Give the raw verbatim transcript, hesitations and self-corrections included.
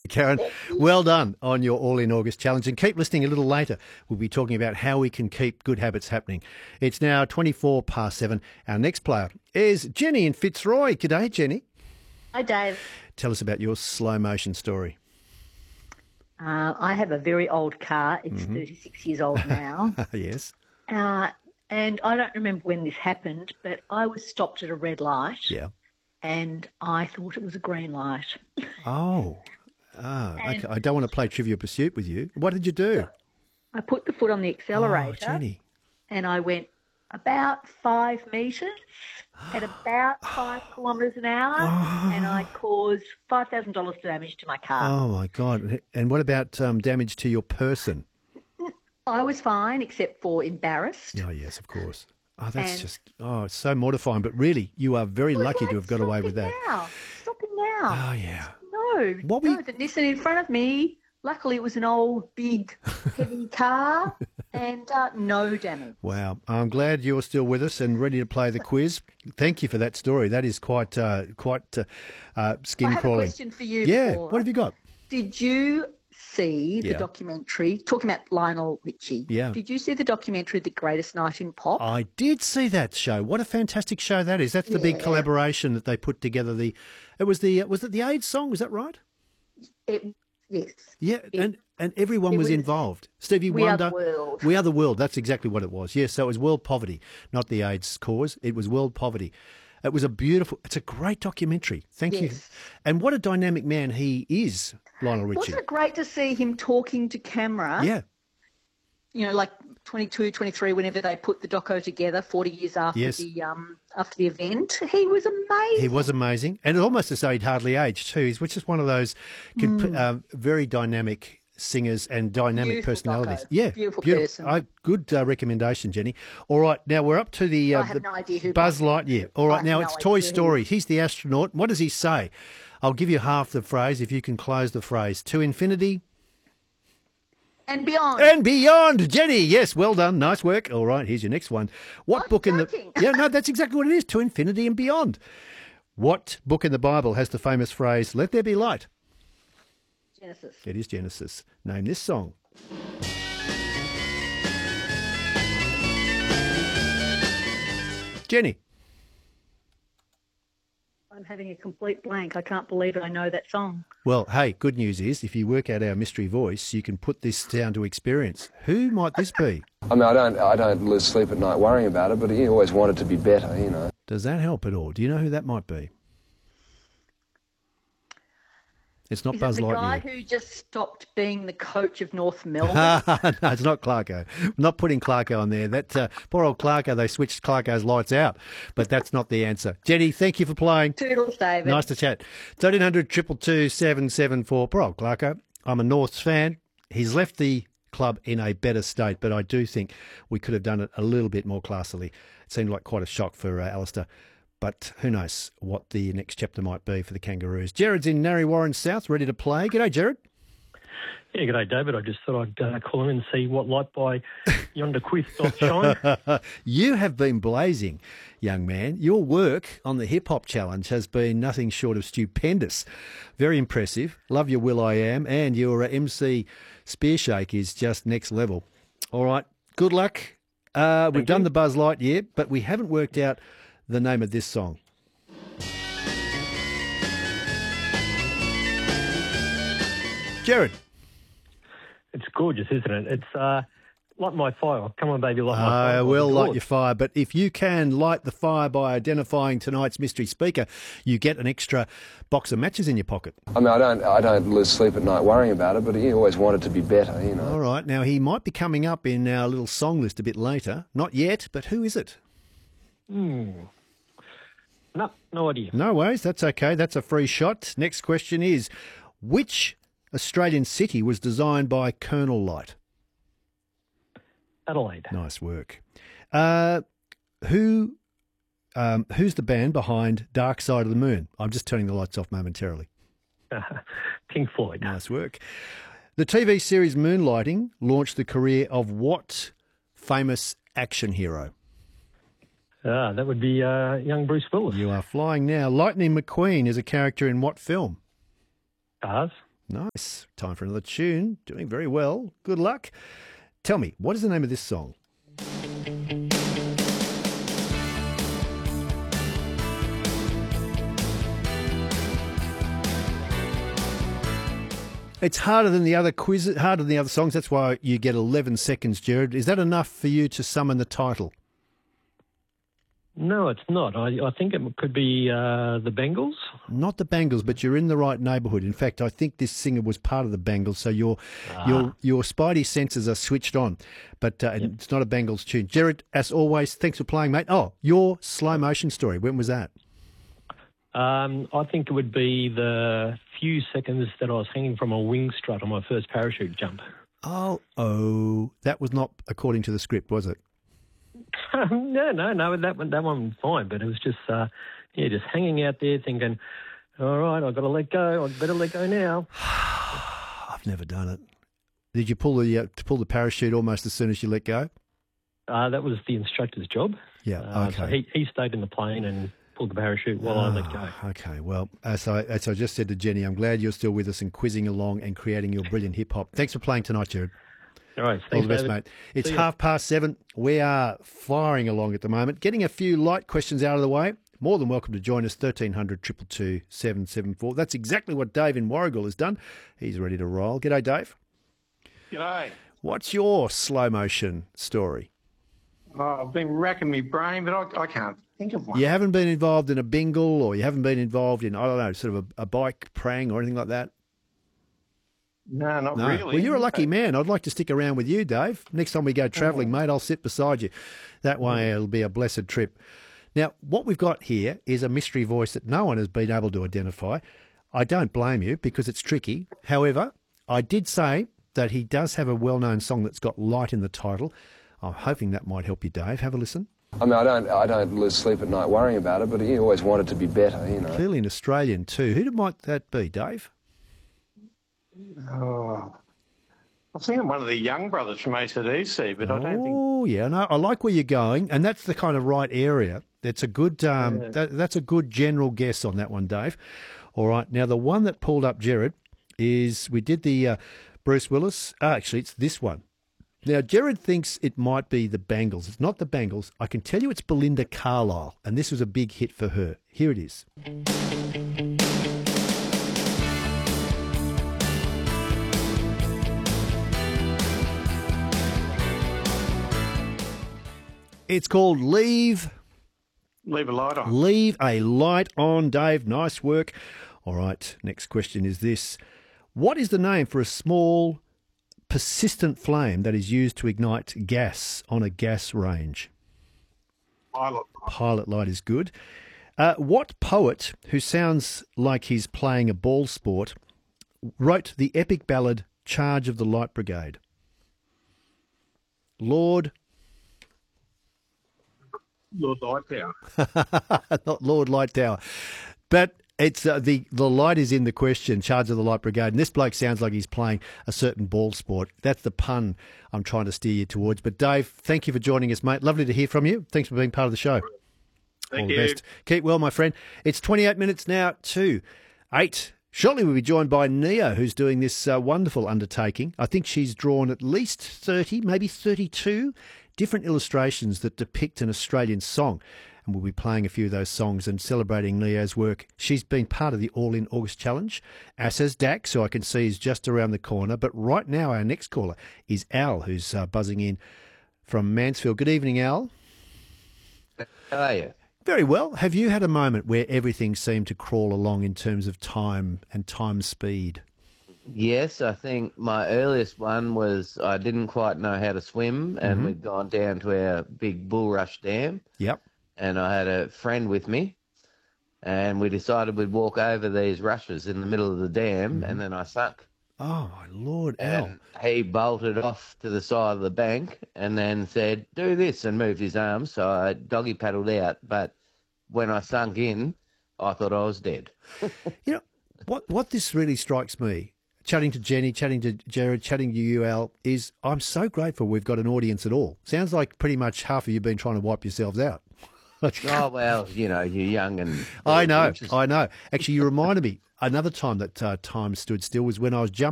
Karen, well done on your All in August challenge. And keep listening a little later. We'll be talking about how we can keep good habits happening. It's now twenty-four past seven. Our next player is Jenny in Fitzroy. G'day, Jenny. Hi, Dave. Tell us about your slow motion story. Uh, I have a very old car. It's Mm-hmm. thirty-six years old now. Yes. uh, and I don't remember when this happened, but I was stopped at a red light. Yeah. And I thought it was a green light. Oh. Ah, And- okay. I don't want to play Trivial Pursuit with you. What did you do? I put the foot on the Oh, accelerator Jenny. and I went about five metres at about five kilometres an hour and I caused five thousand dollars damage to my car. Oh, my God. And what about um, damage to your person? I was fine except for embarrassed. Oh, yes, of course. Oh, that's And- just, oh, it's so mortifying. But really, you are very I was lucky like, to have got "Stop away it with that. Now. Stop it now. Oh, yeah. No, What we- no, the Nissan in front of me, luckily it was an old, big, heavy car and uh, no damage. Wow. I'm glad you're still with us and ready to play the quiz. Thank you for that story. That is quite, uh, quite uh, uh, I skin have a crawling. question for you. Yeah. Paul. What have you got? Did you see the Yeah. documentary, talking about Lionel Richie, Yeah. did you see the documentary The Greatest Night in Pop? I did see that show. What a fantastic show that is. That's the big Yeah. collaboration that they put together. The, it was the, was it the AIDS song? Was that right? It, yes. Yeah, and, and everyone it was, was involved. Stevie We Are Wonder. the World. We Are the World. That's exactly what it was. Yes, so it was world poverty, not the AIDS cause. It was world poverty. It was a beautiful, it's a great documentary. Thank you. Yes. And what a dynamic man he is, Lionel Richie. Wasn't it great to see him talking to camera? Yeah, You know, like twenty-two, twenty-three, whenever they put the doco together, forty years after Yes. the um after the event, he was amazing. he was amazing. And almost as though he'd hardly aged too. He's which is one of those comp- Hmm. um, very dynamic singers and dynamic Beautiful personalities. doco. Yeah, Beautiful person. I, good uh, recommendation, Jenny. All right, now we're up to the, uh, I have the no idea who Buzz Lightyear. All I right, have now no it's Toy idea who- Story. He's the astronaut. What does he say? I'll give you half the phrase if you can close the phrase. To infinity and beyond. and beyond. Jenny, yes, well done. Nice work. All right, here's your next one. What I'm book in joking. the... Yeah, no, that's exactly what it is. To infinity and beyond. What book in the Bible has the famous phrase, let there be light? Genesis. It is Genesis. Name this song. Jenny. I'm having a complete blank. I can't believe I know that song. Well, hey, good news is if you work out our mystery voice, you can put this down to experience. Who might this be? I mean, I don't, I don't lose sleep at night worrying about it, but you always want it to be better, you know. Does that help at all? Do you know who that might be? It's not Is Buzz it the guy Lightyear. who just stopped being the coach of North Melbourne? no, it's not Clarko. I'm not putting Clarko on there. That uh, poor old Clarko, they switched Clarko's lights out, but that's not the answer. Jenny, thank you for playing. Toodles, David. Nice to chat. thirteen hundred, two two two, seven seven four. Poor old Clarko. I'm a Norths fan. He's left the club in a better state, but I do think we could have done it a little bit more classily. It seemed like quite a shock for uh, Alistair. But who knows what the next chapter might be for the Kangaroos. Jared's in Narre Warren South, ready to play. G'day, Jared. Yeah, g'day, David. I just thought I'd uh, call in and see what light by yonder quiff doth shine. You have been blazing, young man. Your work on the Hip Hop Challenge has been nothing short of stupendous. Very impressive. Love your Will I Am, and your uh, M C Spear Shake is just next level. All right, good luck. Uh, we've Thank done you. the Buzz Lightyear, but we haven't worked out the name of this song. Jared. It's gorgeous, isn't it? It's uh, light my fire. Come on, baby, light my fire. I will It's light gorgeous. your fire, but if you can light the fire by identifying tonight's mystery speaker, you get an extra box of matches in your pocket. I mean, I don't, I don't lose sleep at night worrying about it, but you always want it to be better, you know. All right, now he might be coming up in our little song list a bit later. Not yet, but who is it? Hmm. No, no idea. No worries, that's okay. That's a free shot. Next question is, which Australian city was designed by Colonel Light? Adelaide. Nice work. Uh, who, um, who's the band behind Dark Side of the Moon? I'm just turning the lights off momentarily. Pink Floyd. Nice work. The T V series Moonlighting launched the career of what famous action hero? Ah, that would be uh, young Bruce Willis. You are flying now. Lightning McQueen is a character in what film? Stars. Nice. Time for another tune. Doing very well. Good luck. Tell me, what is the name of this song? It's harder than the other quizzes, harder than the other songs. That's why you get eleven seconds, Jared. Is that enough for you to summon the title? No, it's not. I, I think it could be uh, the Bengals. Not the Bangles, but you're in the right neighbourhood. In fact, I think this singer was part of the Bangles, so your Ah. your your spidey senses are switched on. But uh, it's not a Bangles tune. Jared, as always, thanks for playing, mate. Oh, your slow motion story. When was that? Um, I think it would be the few seconds that I was hanging from a wing strut on my first parachute jump. Oh, oh, that was not according to the script, was it? no, no, no, that one, that one fine, but it was just, uh, yeah, just hanging out there thinking, all right, I've got to let go. I'd better let go now. I've never done it. Did you pull the uh, to pull the parachute almost as soon as you let go? Uh, that was the instructor's job. Yeah, Uh, okay. so he, he stayed in the plane and pulled the parachute while I let go. Ah, okay, well, as I, as I just said to Jenny, I'm glad you're still with us and quizzing along and creating your brilliant hip hop. Thanks for playing tonight, Jared. All right, All thanks, the best, David. mate. It's See ya. half past seven. We are firing along at the moment, getting a few light questions out of the way. More than welcome to join us, thirteen hundred, two two two, seven seven four. That's exactly what Dave in Warrigal has done. He's ready to roll. G'day, Dave. G'day. What's your slow motion story? Oh, I've been racking my brain, but I, I can't think of one. You haven't been involved in a bingle, or you haven't been involved in, I don't know, sort of a, a bike prang or anything like that? No, not No. really. Well, you're a lucky man. I'd like to stick around with you, Dave. Next time we go travelling, mate, I'll sit beside you. That way it'll be a blessed trip. Now, what we've got here is a mystery voice that no one has been able to identify. I don't blame you because it's tricky. However, I did say that he does have a well-known song that's got light in the title. I'm hoping that might help you, Dave. Have a listen. I mean, I don't, I don't lose sleep at night worrying about it, but you always want it to be better, you know. Clearly an Australian too. Who might that be, Dave? Oh, I think I'm one of the young brothers from A C D C, but I don't think. Oh, yeah, no, I like where you're going, and that's the kind of right area. That's a good, um, Yeah. that, that's a good general guess on that one, Dave. All right, now the one that pulled up Jared is we did the uh, Bruce Willis. Ah, actually, it's this one. Now, Jared thinks it might be the Bangles. It's not the Bangles. I can tell you it's Belinda Carlisle, and this was a big hit for her. Here it is. It's called Leave, Leave a light on. Leave a Light On, Dave. Nice work. All right, next question is this. What is the name for a small, persistent flame that is used to ignite gas on a gas range? Pilot. Pilot light is good. Uh, what poet, who sounds like he's playing a ball sport, wrote the epic ballad Charge of the Light Brigade? Lord... Lord Lighttower. Not Lord Lighttower. But it's uh, the, the light is in the question, Charge of the Light Brigade. And this bloke sounds like he's playing a certain ball sport. That's the pun I'm trying to steer you towards. But Dave, thank you for joining us, mate. Lovely to hear from you. Thanks for being part of the show. Thank All the you. best. Keep well, my friend. It's twenty-eight minutes now to eight. Shortly we'll be joined by Nia, who's doing this uh, wonderful undertaking. I think she's drawn at least thirty, maybe thirty-two different illustrations that depict an Australian song. And we'll be playing a few of those songs and celebrating Nia's work. She's been part of the All In August Challenge, as has Dax, who I can see is just around the corner. But right now our next caller is Al, who's uh, buzzing in from Mansfield. Good evening, Al. How are you? Very well. Have you had a moment where everything seemed to crawl along in terms of time and time speed? Yes, I think my earliest one was I didn't quite know how to swim, and Mm-hmm. we'd gone down to our big bulrush dam, Yep. and I had a friend with me, and we decided we'd walk over these rushes in the middle of the dam, Mm-hmm. and then I sunk. Oh, my Lord, Al. And he bolted off to the side of the bank and then said, do this, and moved his arms. So I doggy paddled out. But when I sunk in, I thought I was dead. You know, what, what this really strikes me, chatting to Jenny, chatting to Jared, chatting to you, Al, is I'm so grateful we've got an audience at all. Sounds like pretty much half of you have been trying to wipe yourselves out. Oh, well, you know, you're young and... I know, Just- I know. Actually, you reminded me. Another time that uh, time stood still was when I was jumping.